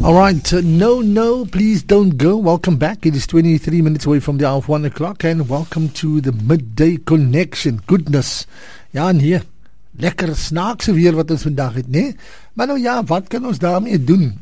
All right, no, please don't go. Welcome back. It is 23 minutes away from the hour of 1 o'clock and welcome to the Midday Connection. Goodness. Ja, nee, lekker snaakse weer wat ons vandag het, nee? Maar nou ja, wat kan ons daarmee doen?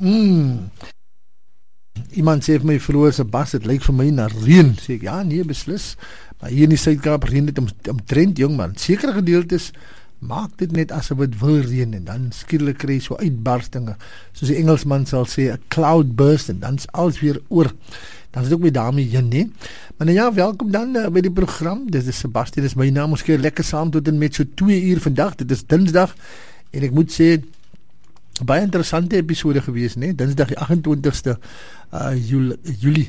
Iemand sê vir my vroeër, Sebas, het lyk vir my na reën. Sê ek, ja, nee, beslis. Maar hier in die Suid-Kaap reën dit omtrent, jong man. Sekere gedeeltes maak dit net asof het wil reën en dan skielik kry so uitbarstinge. Soos die Engelsman sal sê, a cloud burst en dan is alles weer oor. Dan is het ook weer daarmee heen, nee. Maar nou ja, welkom dan by die program. Dit is Sebastian, dit is my naam. Ons keer lekker saam tot en met so 2 uur vandag. Dit is Dinsdag en ek moet sê, baie interessante episode gewees, nee. Dinsdag die 28ste Julie.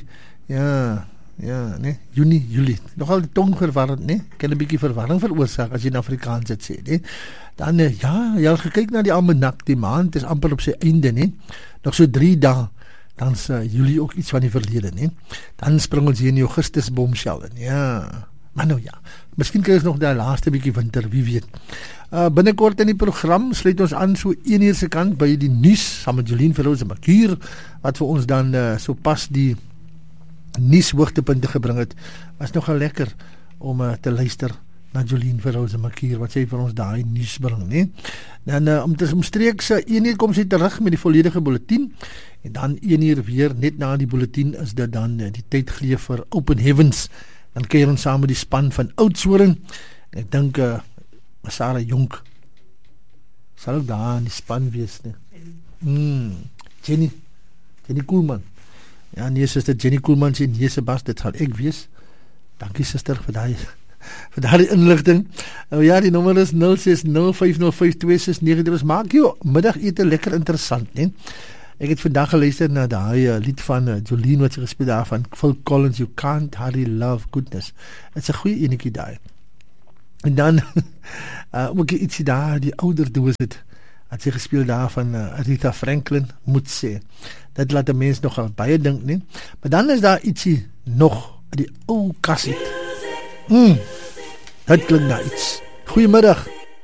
Ja, nee, Julie. Nogal die tong verwarrend, nee. Kan 'n bietjie verwarring veroorsaak as jy in Afrikaans dit sê, nee. Dan jy gekyk na die almanak, die maand is amper op sy einde, nee. Nog so 3 dae, dan is Julie ook iets van die verlede, nee. Dan spring ons hier in die Augustus bombshell in, ja. Maar nou ja, miskien kry ons nog die laaste bietjie winter, wie weet. Binnekort in die program sluit ons aan so 1 uur se kant by die nuus, saam met Jolien Verhouse Makier, wat vir ons dan so pas die nuus hoogtepunte gebring het. Was nogal lekker om te luister na Jolien Verhouse Makier, wat sy vir ons daai nuus bring, nee. Dan omstreeks 1 uur kom sy terug met die volledige bulletin, en dan 1 uur weer, net na die bulletin is dit dan die tyd geleef vir Open Heavens. Dan keer ons saam met die span van Oudtshoorn. Ek dink Sarah Jonk sal ook daar in die span wees, nee. Jenny Koolman. Ja, nee, suster Jenny Koolman sê, nee, Sebas, dit sal ek wees. Dankie, suster, vir die inligting. Ja, die nommer is 0605052693. Maak jou middagete lekker interessant, nee. Ek het vandag geluister na die lied van Jolien, wat sy gespeel daar van Phil Collins, You Can't Hardly Love Goodness. Het is 'n goeie enetjie daar. En dan, ook ietsie daar, die ouder doos het sy gespeel daar van Aretha Franklin, moet sê. Dit laat 'n mens nogal baie dink, nie? Maar dan is daar ietsie nog, die ou kassie. Dit klink na iets. Goeiemiddag.